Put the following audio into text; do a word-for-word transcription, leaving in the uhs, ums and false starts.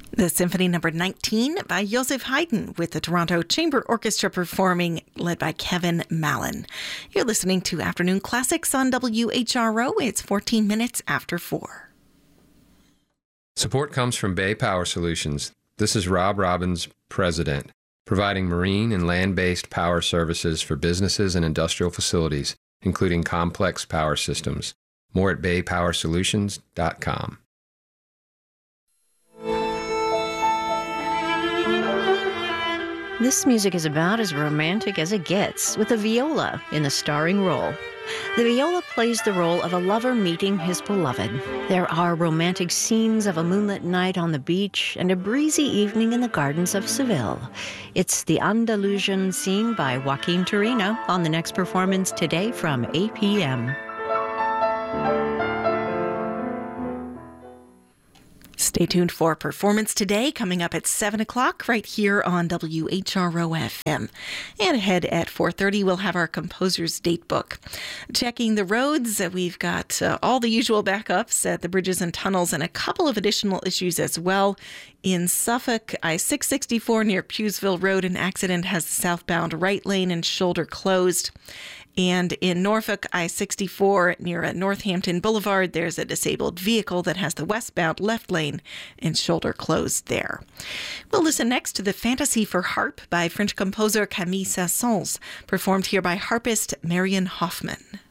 The Symphony Number nineteen by Joseph Haydn, with the Toronto Chamber Orchestra performing, led by Kevin Mallon. You're listening to Afternoon Classics on W H R O. It's fourteen minutes after four. Support comes from Bay Power Solutions. This is Rob Robbins, President, providing marine and land-based power services for businesses and industrial facilities, including complex power systems. More at bay power solutions dot com. This music is about as romantic as it gets, with a viola in the starring role. The viola plays the role of a lover meeting his beloved. There are romantic scenes of a moonlit night on the beach and a breezy evening in the gardens of Seville. It's the Andalusian scene by Joaquin Turina on the next performance today from eight p.m. Stay tuned for Performance Today, coming up at seven o'clock right here on W H R O F M. And ahead at four thirty, we'll have our composer's date book. Checking the roads, we've got uh, all the usual backups at the bridges and tunnels and a couple of additional issues as well. In Suffolk, I six sixty-four near Pewsville Road, an accident has the southbound right lane and shoulder closed. And in Norfolk, I sixty-four near Northampton Boulevard, there's a disabled vehicle that has the westbound left lane and shoulder closed there. We'll listen next to the Fantasy for Harp by French composer Camille Saint-Saëns, performed here by harpist Marion Hoffman.